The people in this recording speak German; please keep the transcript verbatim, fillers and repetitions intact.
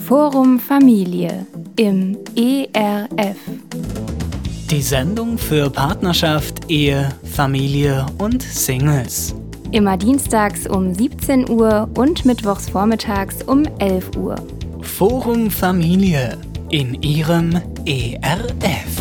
Forum Familie im E R F. Die Sendung für Partnerschaft, Ehe, Familie und Singles. Immer dienstags um siebzehn Uhr und mittwochs vormittags um elf Uhr. Forum Familie in Ihrem E R F.